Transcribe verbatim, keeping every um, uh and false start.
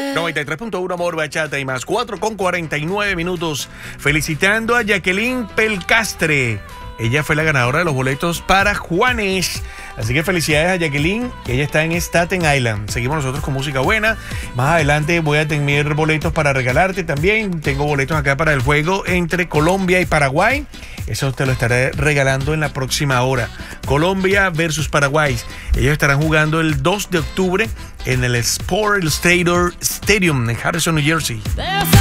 noventa y tres punto uno Amor, Bachata y más. cuatro con cuarenta y nueve minutos. Felicitando a Jacqueline Pelcastre. Ella fue la ganadora de los boletos para Juanes. Así que felicidades a Jacqueline. Ella está en Staten Island. Seguimos nosotros con música buena. Más adelante voy a tener boletos para regalarte también. Tengo boletos acá para el juego entre Colombia y Paraguay. Eso te lo estaré regalando en la próxima hora. Colombia versus Paraguay. Ellos estarán jugando el dos de octubre en el Sport Illustrator Stadium en Harrison, New Jersey.